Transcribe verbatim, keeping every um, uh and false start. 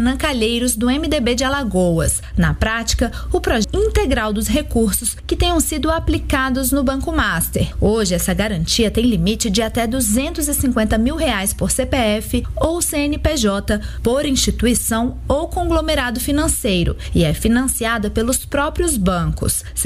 Renan Calheiros, do M D B de Alagoas. Na prática, o projeto integral dos recursos que tenham sido aplicados no Banco Master. Hoje, essa garantia tem limite de até duzentos e cinquenta mil reais por C P F ou C N P J, por instituição ou conglomerado financeiro, e é financiada pelos próprios bancos.